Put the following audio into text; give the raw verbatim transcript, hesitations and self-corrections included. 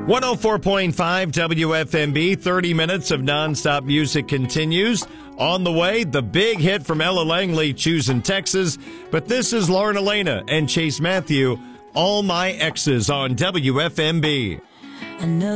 one oh four point five W F M B, thirty minutes of nonstop music continues. On the way, the big hit from Ella Langley, Choosing Texas. But this is Lauren Elena and Chase Matthew, All My Exes on W F M B. Another